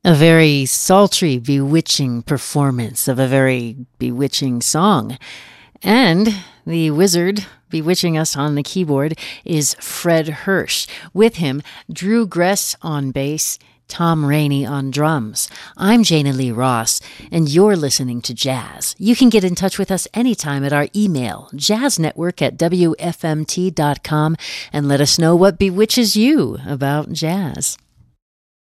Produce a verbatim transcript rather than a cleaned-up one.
A very sultry, bewitching performance of a very bewitching song. And the wizard bewitching us on the keyboard is Fred Hirsch. With him, Drew Gress on bass, Tom Rainey on drums. I'm Jana Lee Ross, and you're listening to Jazz. You can get in touch with us anytime at our email, jazznetwork at w f m t dot com, and let us know what bewitches you about jazz.